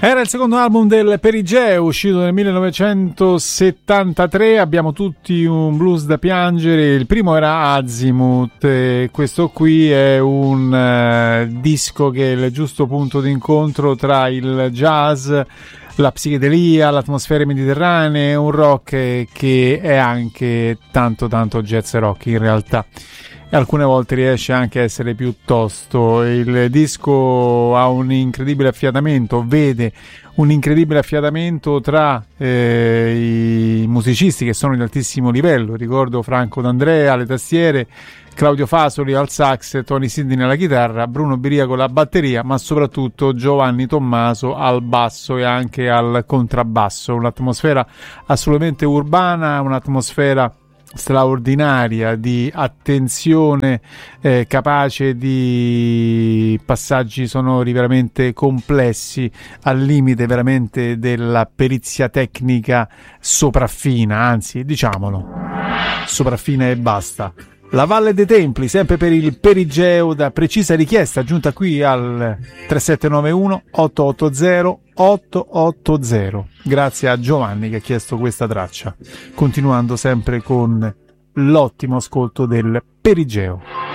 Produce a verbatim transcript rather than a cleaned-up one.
Era il secondo album del Perigeo, uscito nel millenovecentosettantatré. Abbiamo tutti un blues da piangere. Il primo era Azimuth, e questo qui è un uh, disco che è il giusto punto d'incontro tra il jazz, la psichedelia, le atmosfere mediterranee, un rock che è anche tanto tanto jazz rock in realtà. E alcune volte riesce anche a essere piuttosto. Il disco ha un incredibile affiatamento, vede un incredibile affiatamento tra eh, i musicisti che sono di altissimo livello. Ricordo Franco D'Andrea alle tastiere, Claudio Fasoli al sax, Tony Sidney alla chitarra, Bruno Biriaco alla batteria, ma soprattutto Giovanni Tommaso al basso e anche al contrabbasso. Un'atmosfera assolutamente urbana, un'atmosfera straordinaria di attenzione, eh, capace di passaggi sonori veramente complessi, al limite veramente della perizia tecnica sopraffina, anzi diciamolo sopraffina e basta. La Valle dei Templi, sempre per il Perigeo, da precisa richiesta giunta qui al tre sette nove uno otto otto zero otto otto zero. Grazie a Giovanni che ha chiesto questa traccia, continuando sempre con l'ottimo ascolto del Perigeo.